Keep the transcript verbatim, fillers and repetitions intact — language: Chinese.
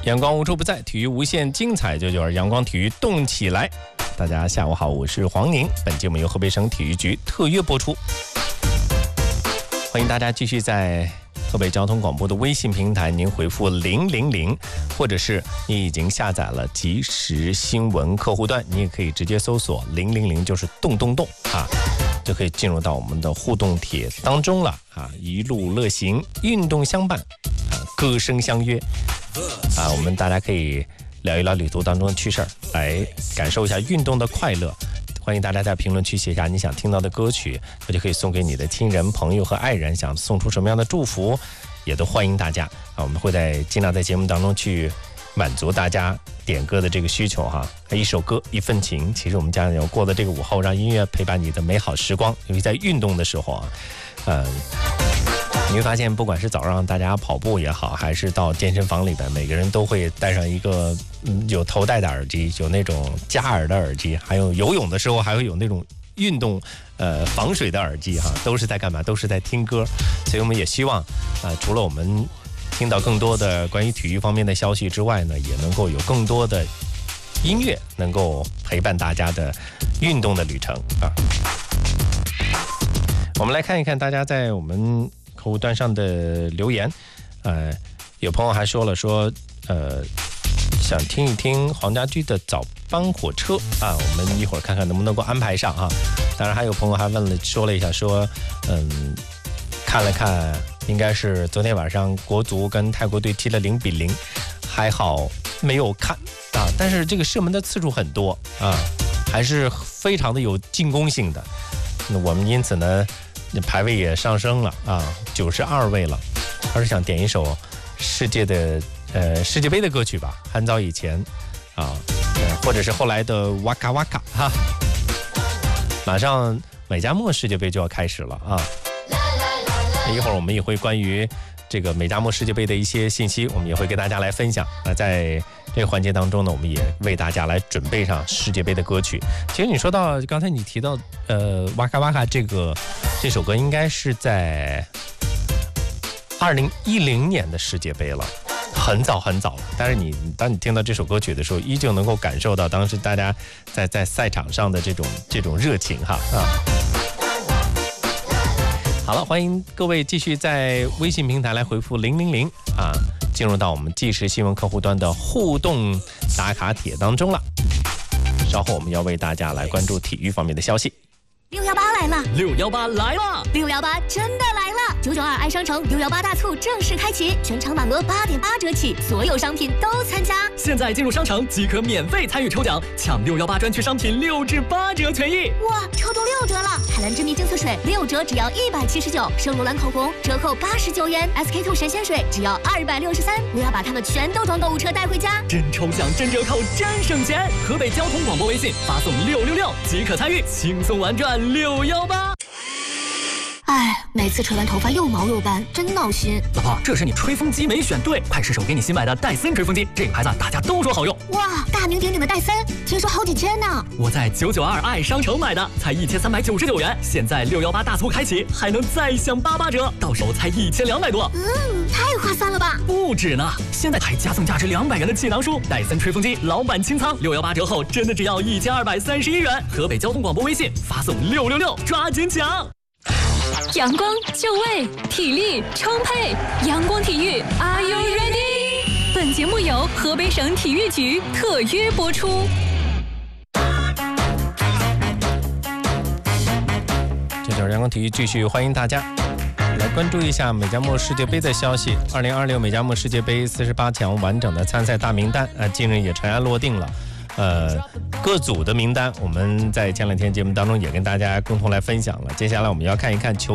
阳光无处不在，体育无限精彩，九九二阳光体育动起来。大家下午好，我是黄宁。本节目由河北省体育局特约播出。欢迎大家继续在河北交通广播的微信平台，您回复零零零，或者是你已经下载了即时新闻客户端，你也可以直接搜索零零零，就是动动动啊，就可以进入到我们的互动帖当中了啊！一路乐行，运动相伴啊，歌声相约啊，我们大家可以聊一聊旅途当中的趣事儿，来感受一下运动的快乐。欢迎大家在评论区写下你想听到的歌曲，我就可以送给你的亲人、朋友和爱人。想送出什么样的祝福，也都欢迎大家啊！我们会在尽量在节目当中去满足大家点歌的这个需求哈。一首歌，一份情。其实我们家人过的这个午后，让音乐陪伴你的美好时光，尤其在运动的时候啊，嗯。你会发现，不管是早上大家跑步也好，还是到健身房里边，每个人都会带上一个、嗯、有头戴的耳机，有那种加耳的耳机，还有游泳的时候还会有那种运动呃防水的耳机哈，都是在干嘛？都是在听歌。所以我们也希望啊、呃，除了我们听到更多的关于体育方面的消息之外呢，也能够有更多的音乐能够陪伴大家的运动的旅程啊。我们来看一看大家在我们客户端上的留言，呃，有朋友还说了说，呃，想听一听黄家驹的早班火车啊，我们一会儿看看能不能够安排上啊。当然还有朋友还问了说了一下说，嗯，看了看，应该是昨天晚上国足跟泰国队踢了零比零，还好没有看啊，但是这个射门的次数很多啊，还是非常的有进攻性的。那我们因此呢，排位也上升了啊，九十二位了。还是想点一首世界的呃世界杯的歌曲吧，很早以前啊、呃，或者是后来的哇卡哇卡哈。马上美加墨世界杯就要开始了啊，一会儿我们也会关于这个美加墨世界杯的一些信息，我们也会跟大家来分享。那在这个环节当中呢，我们也为大家来准备上世界杯的歌曲。其实你说到刚才你提到呃哇卡哇卡这个这首歌，应该是在二零一零年的世界杯了，很早很早了。但是你当你听到这首歌曲的时候，依旧能够感受到当时大家在在赛场上的这种这种热情哈啊。好了，欢迎各位继续在微信平台来回复零零零啊，进入到我们即时新闻客户端的互动打卡帖当中了。稍后我们要为大家来关注体育方面的消息。 六幺八来了， 六幺八来了， 六幺八真的来了！九九二爱商城六幺八大促正式开启，全场满额八点八折起，所有商品都参加。 现在进入商城即可免费参与抽奖，抢六幺八专区商品六至八折权益。 哇，抽中六折了！海蓝之谜净色水六折只要一百七十九，圣罗兰口红折扣八十九元 ，S K two 神仙水只要二百六十三。我要把它们全都装购物车带回家。 真抽奖，真折扣，真省钱！河北交通广播微信发送六六六即可参与，轻松玩转六幺八。 哎，每次吹完头发又毛又干，真闹心。 老婆，这是你吹风机没选对，快试试我给你新买的戴森吹风机，这个牌子大家都说好用。 哇，大名鼎鼎的戴森，听说好几千呢。 我在九九二爱商城买的，才一千三百九十九元，现在六幺八大促开启，还能再享八八折，到手才一千两百多。 嗯，太划算了吧？ 不止呢，现在还加赠价值两百元的气囊书，戴森吹风机老板清仓，六幺八折后真的只要一千二百三十一元。河北交通广播微信发送六六六，抓紧抢！ 阳光就位，体力充沛，阳光体育 ，Are you ready？ 本节目由河北省体育局特约播出。 这就是阳光体育，继续欢迎大家来关注一下美加墨世界杯的消息。二零二六美加墨世界杯四十八强完整的参赛大名单啊，近日也尘埃落定了。呃，各组的名单，我们在前两天节目当中也跟大家共同来分享了。接下来我们要看一看球